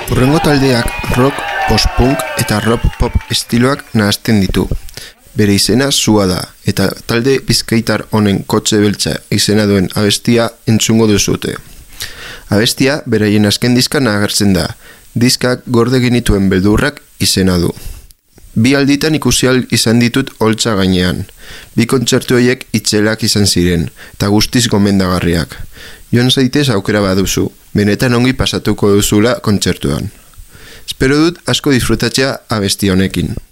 Hurrengo taldeak rock, post-punk eta rock pop estiloak nahasten ditu. Bere izena Sua da, eta talde bizkaitar honen Kotxe Beltza izena duen abestia entzungo duzute. Abestia beraien azken diskan agertzen da, diskak gorde genituen beldurrak izena du. Bi alditan ikusi ahal izan ditut Oltza gainean. Bi kontzertu horiek itzelak izan ziren, eta guztiz gomendagarriak. Joan zaitez aukera baduzu, benetan ongi pasatuko duzula kontzertuan. Espero dut asko disfrutatzea abesti honekin.